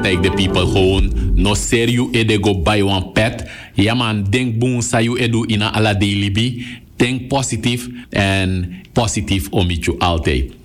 take the people gewoon. No ser you ede go buy one pet. Ja man, denk boon sa you edu ina ala daily bi. Denk positief en positief om het je altijd.